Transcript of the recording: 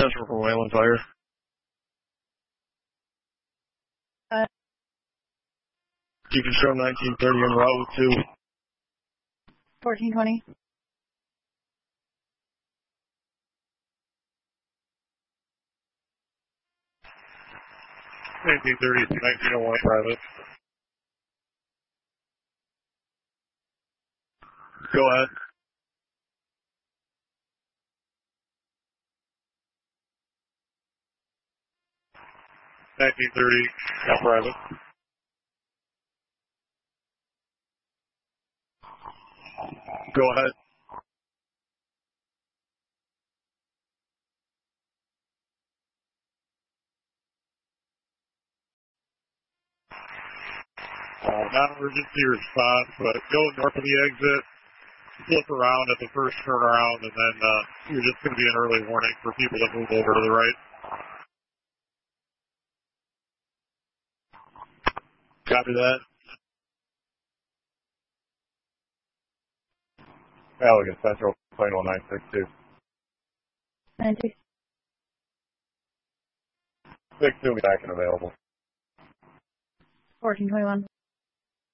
Central for Wayland Fire. You can show 1930 en route with 2. 1420. 1930 to 1901 private. Go ahead. Private. Go ahead. Non-emergency response, but go north of the exit, flip around at the first turnaround, and then you're just going to be an early warning for people that move over to the right. Copy that. Allegan Central, plane 1962. 90. 62 will be back and available. 1421.